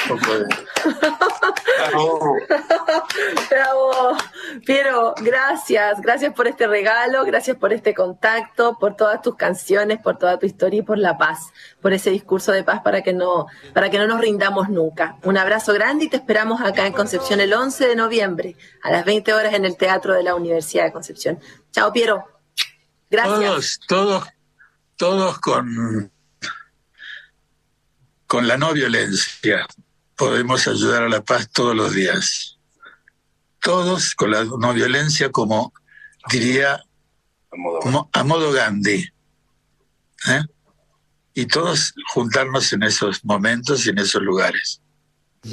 poco de... Bravo. Piero, gracias por este regalo, gracias por este contacto, por todas tus canciones, por toda tu historia y por la paz, por ese discurso de paz para que no nos rindamos nunca. Un abrazo grande y te esperamos acá en Concepción el 11 de noviembre a las 20 horas en el Teatro de la Universidad de Concepción. Chao, Piero. Gracias. Todos con la no violencia podemos ayudar a la paz todos los días. Todos con la no violencia, como diría a modo Gandhi. Y todos juntarnos en esos momentos y en esos lugares.